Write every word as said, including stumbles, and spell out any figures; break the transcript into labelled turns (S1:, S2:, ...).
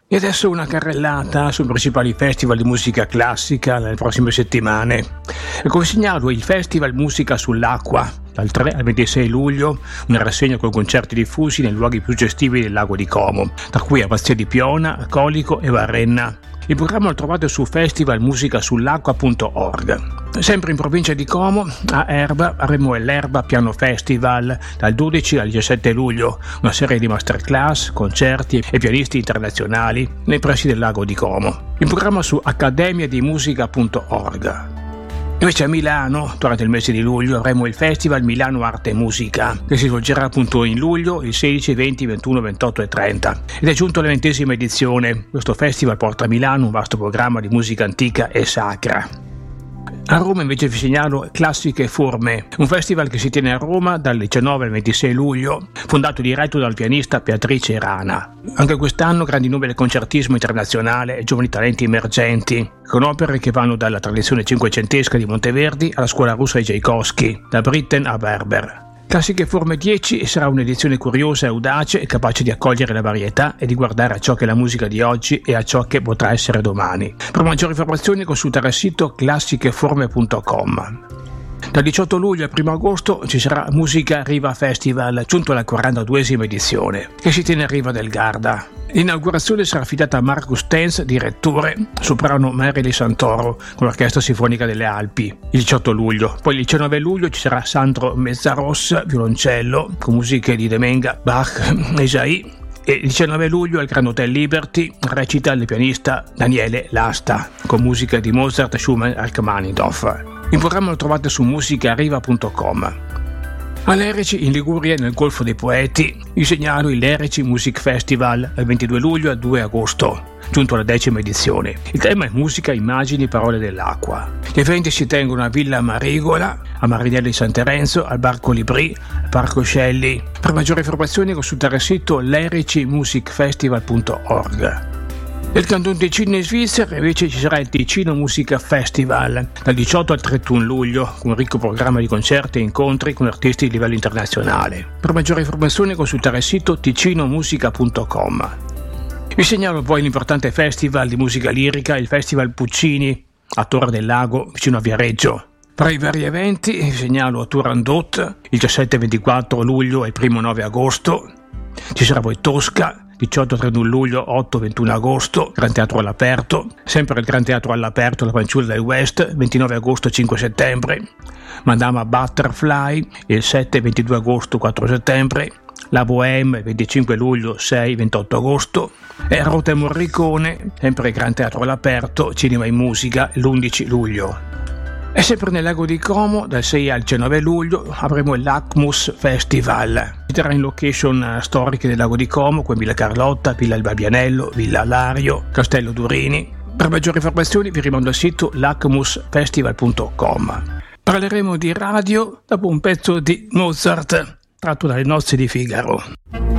S1: E adesso una carrellata sui principali festival di musica classica nelle prossime settimane. E come segnalo il Festival Musica sull'Acqua, dal tre al ventisei luglio, una rassegna con concerti diffusi nei luoghi più gestivi del lago di Como, tra cui Abbazia di Piona, Colico e Varenna. Il programma lo trovate su festival musica sull'acqua punto org. Sempre in provincia di Como, a Erba, avremo l'Erba Piano Festival dal dodici al diciassette luglio, una serie di masterclass, concerti e pianisti internazionali nei pressi del lago di Como. Il programma su accademia di musica punto org. Invece a Milano, durante il mese di luglio, avremo il Festival Milano Arte e Musica, che si svolgerà appunto in luglio il sedici, venti, ventuno, ventotto e trenta. Ed è giunto alla ventesima edizione. Questo festival porta a Milano un vasto programma di musica antica e sacra. A Roma invece vi segnalo Classiche Forme, un festival che si tiene a Roma dal diciannove al ventisei luglio, fondato e diretto dal pianista Beatrice Rana. Anche quest'anno grandi numeri del concertismo internazionale e giovani talenti emergenti, con opere che vanno dalla tradizione cinquecentesca di Monteverdi alla scuola russa di Tchaikovsky, da Britten a Berber. Classiche Forme dieci sarà un'edizione curiosa e audace e capace di accogliere la varietà e di guardare a ciò che è la musica di oggi e a ciò che potrà essere domani. Per maggiori informazioni consultare il sito classicheforme punto com. Dal diciotto luglio al primo agosto ci sarà Musica Riva Festival, giunto alla quarantaduesima edizione, che si tiene a Riva del Garda. L'inaugurazione sarà affidata a Marcus Tenz, direttore, soprano Merili Santoro, con l'Orchestra Sinfonica delle Alpi, il diciotto luglio. Poi il diciannove luglio ci sarà Sandro Mezzaros, violoncello, con musiche di Demenga, Bach, Esai. E il diciannove luglio al Grand Hotel Liberty recita il pianista Daniele Lasta, con musica di Mozart, Schumann e Rachmaninoff. Il programma lo trovate su musicariva punto com. A Lerici, in Liguria, nel Golfo dei Poeti, vi segnalo il Lerici Music Festival dal ventidue luglio al due agosto, giunto alla decima edizione. Il tema è musica, immagini, parole dell'acqua. Gli eventi si tengono a Villa Marigola, a Marinello di San Terenzo, al Bar Colibri, al Parco Scelli. Per maggiori informazioni consultare il sito lerici music festival punto org. Nel Canton Ticino in Svizzera invece ci sarà il Ticino Musica Festival dal diciotto al trentuno luglio, con un ricco programma di concerti e incontri con artisti di livello internazionale. Per maggiori informazioni consultare il sito ticino musica punto com. Vi segnalo poi l'importante festival di musica lirica, il Festival Puccini a Torre del Lago, vicino a Viareggio. Tra i vari eventi vi segnalo a Turandot il diciassette e ventiquattro luglio e il primo nove agosto. Ci sarà poi Tosca diciotto e trentuno luglio, otto e ventuno agosto, Gran Teatro all'aperto, sempre il Gran Teatro all'aperto, la Fanciulla del West, ventinove agosto e cinque settembre, Madama Butterfly, il sette e ventidue agosto, quattro settembre, La Bohème, venticinque luglio, sei e ventotto agosto, e Rota e Morricone, sempre il Gran Teatro all'aperto, Cinema in Musica, l'undici luglio. E sempre nel lago di Como, dal sei al diciannove luglio, avremo il Lacmus Festival. Si terrà in location storiche del lago di Como, come Villa Carlotta, Villa Il Babbianello, Villa Lario, Castello Durini. Per maggiori informazioni vi rimando al sito lacmus festival punto com. Parleremo di radio dopo un pezzo di Mozart, tratto dalle Nozze di Figaro.